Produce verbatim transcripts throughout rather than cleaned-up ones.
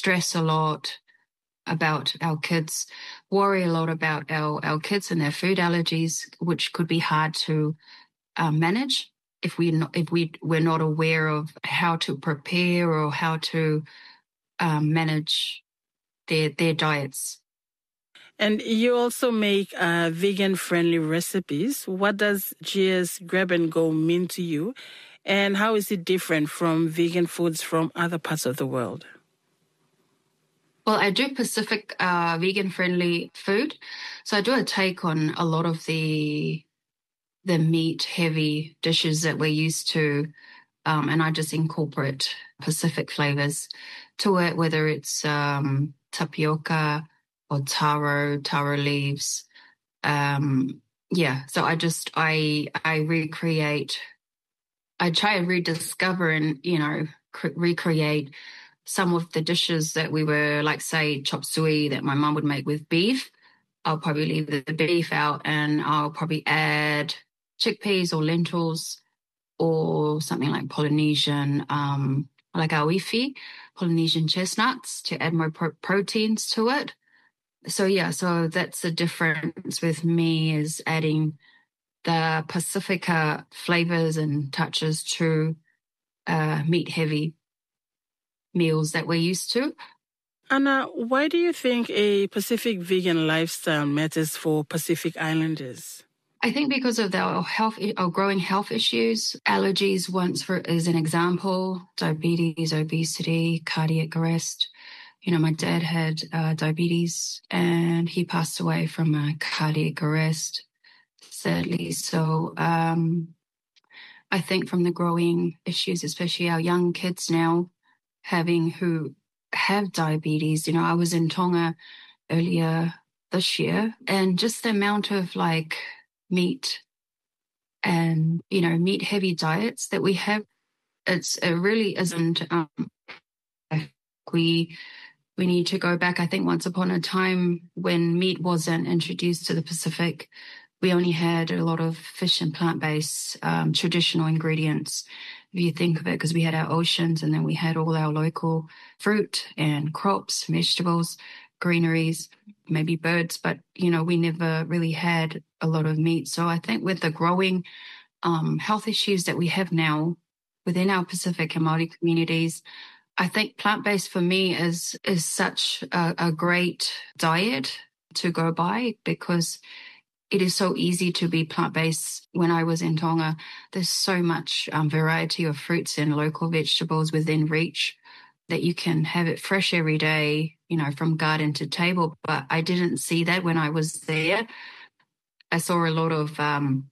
stress a lot about our kids, worry a lot about our, our kids and their food allergies, which could be hard to uh, manage if we not, if we we're not aware of how to prepare or how to um, manage their their diets. And you also make uh, vegan-friendly recipes. What does G S Grab and Go mean to you? And how is it different from vegan foods from other parts of the world? Well, I do Pacific uh, vegan-friendly food. So I do a take on a lot of the the meat-heavy dishes that we're used to, um, and I just incorporate Pacific flavors to it, whether it's um, tapioca or taro, taro leaves. Um, yeah, so I just, I I recreate, I try and rediscover and, you know, cre- recreate some of the dishes that we were, like, say, chop suey that my mum would make with beef. I'll probably leave the beef out and I'll probably add chickpeas or lentils or something like Polynesian, um, like auifi, Polynesian chestnuts to add more pro- proteins to it. So, yeah, so that's the difference with me is adding the Pacifica flavors and touches to uh, meat-heavy meals that we're used to. Anna, why do you think a Pacific vegan lifestyle matters for Pacific Islanders? I think because of our health, our growing health issues, allergies, once for as an example, diabetes, obesity, cardiac arrest. You know, my dad had uh, diabetes and he passed away from a cardiac arrest, sadly. So um, I think from the growing issues, especially our young kids now having who have diabetes, you know, I was in Tonga earlier this year and just the amount of like meat and, you know, meat heavy diets that we have, it's, it really isn't, um, we, we need to go back. I think once upon a time when meat wasn't introduced to the Pacific, we only had a lot of fish and plant-based um, traditional ingredients, if you think of it, because we had our oceans and then we had all our local fruit and crops, vegetables, greeneries, maybe birds, but, you know, we never really had a lot of meat. So I think with the growing um, health issues that we have now within our Pacific and Māori communities, I think plant-based for me is is such a, a great diet to go by because it is so easy to be plant-based. When I was in Tonga, there's so much um, variety of fruits and local vegetables within reach that you can have it fresh every day, you know, from garden to table. But I didn't see that when I was there. I saw a lot of um,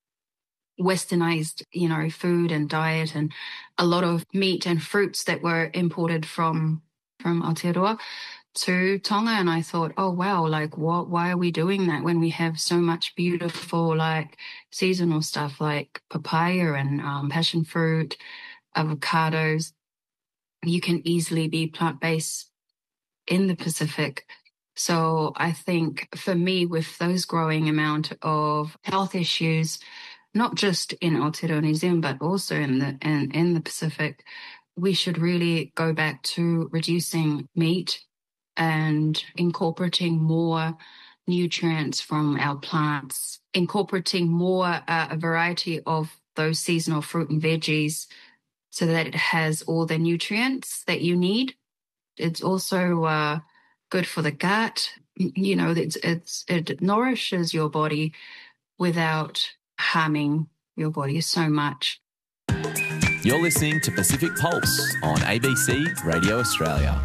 westernized, you know, food and diet and a lot of meat and fruits that were imported from from Aotearoa to Tonga. And I thought, oh, wow, like, what? Why are we doing that when we have so much beautiful, like, seasonal stuff like papaya and um, passion fruit, avocados? You can easily be plant-based in the Pacific. So I think for me, with those growing amount of health issues, not just in Aotearoa New Zealand, but also in the in, in the Pacific, we should really go back to reducing meat and incorporating more nutrients from our plants, incorporating more uh, a variety of those seasonal fruit and veggies so that it has all the nutrients that you need. It's also uh, good for the gut. You know, it's, it's it nourishes your body without harming your body so much. You're listening to Pacific Pulse on A B C Radio Australia.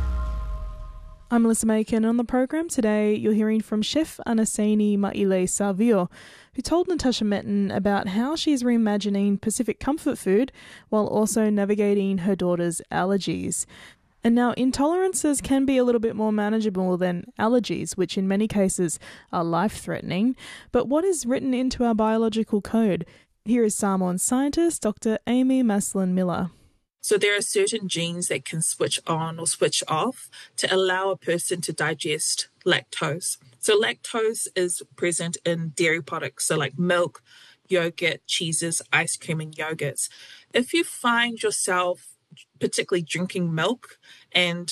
I'm Melissa Macon. On the program today, you're hearing from Chef Anaseni Maile Savio, who told Natasha Metten about how she's reimagining Pacific comfort food while also navigating her daughter's allergies. And now intolerances can be a little bit more manageable than allergies, which in many cases are life-threatening. But what is written into our biological code? Here is Samoan scientist Doctor Amy Maslin-Miller. So there are certain genes that can switch on or switch off to allow a person to digest lactose. So lactose is present in dairy products, so like milk, yogurt, cheeses, ice cream, and yogurts. If you find yourself particularly drinking milk and